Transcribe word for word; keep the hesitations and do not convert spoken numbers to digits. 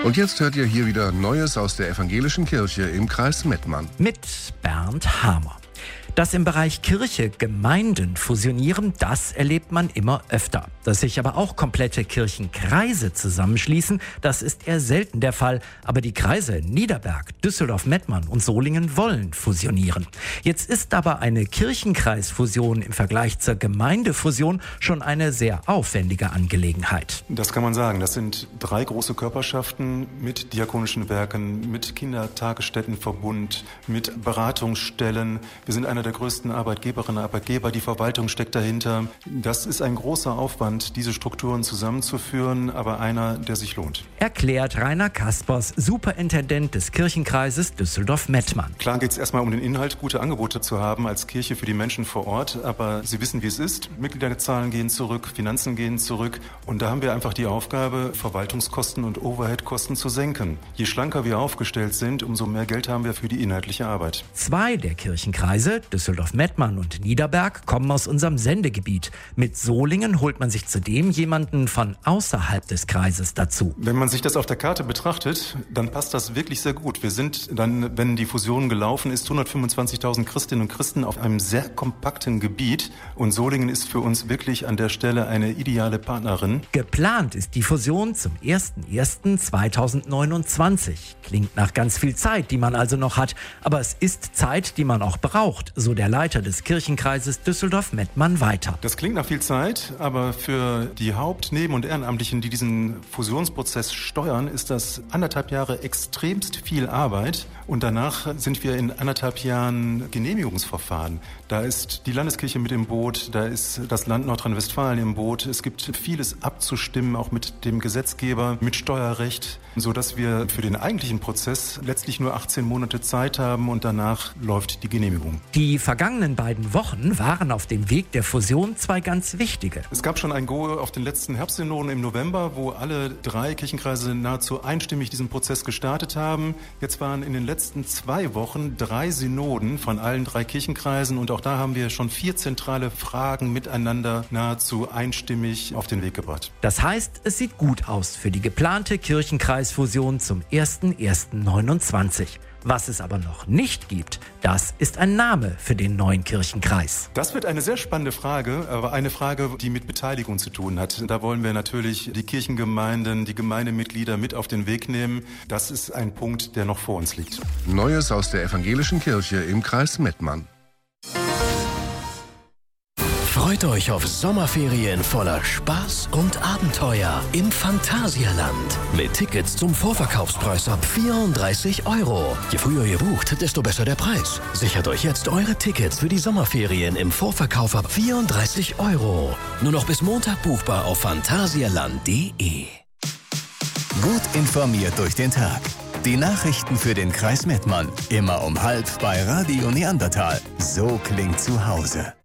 Und jetzt hört ihr hier wieder Neues aus der evangelischen Kirche im Kreis Mettmann. Mit Bernd Hamer. Dass im Bereich Kirche Gemeinden fusionieren, das erlebt man immer öfter. Dass sich aber auch komplette Kirchenkreise zusammenschließen, das ist eher selten der Fall. Aber die Kreise Niederberg, Düsseldorf, Mettmann und Solingen wollen fusionieren. Jetzt ist aber eine Kirchenkreisfusion im Vergleich zur Gemeindefusion schon eine sehr aufwendige Angelegenheit. Das kann man sagen. Das sind drei große Körperschaften mit diakonischen Werken, mit Kindertagesstättenverbund, mit Beratungsstellen. Wir sind eine der größten Arbeitgeberinnen und Arbeitgeber, die Verwaltung steckt dahinter. Das ist ein großer Aufwand, diese Strukturen zusammenzuführen, aber einer, der sich lohnt. Erklärt Rainer Kaspers, Superintendent des Kirchenkreises Düsseldorf-Mettmann. Klar geht es erstmal um den Inhalt, gute Angebote zu haben als Kirche für die Menschen vor Ort, aber Sie wissen, wie es ist. Mitgliederzahlen gehen zurück, Finanzen gehen zurück und da haben wir einfach die Aufgabe, Verwaltungskosten und Overheadkosten zu senken. Je schlanker wir aufgestellt sind, umso mehr Geld haben wir für die inhaltliche Arbeit. Zwei der Kirchenkreise, Düsseldorf-Mettmann und Niederberg, kommen aus unserem Sendegebiet. Mit Solingen holt man sich zudem jemanden von außerhalb des Kreises dazu. Wenn man sich das auf der Karte betrachtet, dann passt das wirklich sehr gut. Wir sind dann, wenn die Fusion gelaufen ist, hundertfünfundzwanzigtausend Christinnen und Christen auf einem sehr kompakten Gebiet. Und Solingen ist für uns wirklich an der Stelle eine ideale Partnerin. Geplant ist die Fusion zum ersten ersten zweitausendneunundzwanzig. Klingt nach ganz viel Zeit, die man also noch hat. Aber es ist Zeit, die man auch braucht, so der Leiter des Kirchenkreises Düsseldorf-Mettmann weiter. Das klingt nach viel Zeit, aber für die Haupt-, Neben- und Ehrenamtlichen, die diesen Fusionsprozess steuern, ist das anderthalb Jahre extremst viel Arbeit. Und danach sind wir in anderthalb Jahren Genehmigungsverfahren. Da ist die Landeskirche mit im Boot, da ist das Land Nordrhein-Westfalen im Boot. Es gibt vieles abzustimmen, auch mit dem Gesetzgeber, mit Steuerrecht, sodass wir für den eigentlichen Prozess letztlich nur achtzehn Monate Zeit haben und danach läuft die Genehmigung. Die vergangenen beiden Wochen waren auf dem Weg der Fusion zwei ganz wichtige. Es gab schon ein Go auf den letzten Herbstsynoden im November, wo alle drei Kirchenkreise nahezu einstimmig diesen Prozess gestartet haben. Jetzt waren in den letzten zwei Wochen drei Synoden von allen drei Kirchenkreisen und auch da haben wir schon vier zentrale Fragen miteinander nahezu einstimmig auf den Weg gebracht. Das heißt, es sieht gut aus für die geplante Kirchenkreisfusion zum ersten ersten neunundzwanzig. Was es aber noch nicht gibt, das ist ein Name für den neuen Kirchenkreis. Das wird eine sehr spannende Frage, aber eine Frage, die mit Beteiligung zu tun hat. Da wollen wir natürlich die Kirchengemeinden, die Gemeindemitglieder mit auf den Weg nehmen. Das ist ein Punkt, der noch vor uns liegt. Neues aus der evangelischen Kirche im Kreis Mettmann. Freut euch auf Sommerferien voller Spaß und Abenteuer im Phantasialand. Mit Tickets zum Vorverkaufspreis ab vierunddreißig Euro. Je früher ihr bucht, desto besser der Preis. Sichert euch jetzt eure Tickets für die Sommerferien im Vorverkauf ab vierunddreißig Euro. Nur noch bis Montag buchbar auf phantasialand punkt de. Gut informiert durch den Tag. Die Nachrichten für den Kreis Mettmann. Immer um halb bei Radio Neandertal. So klingt zu Hause.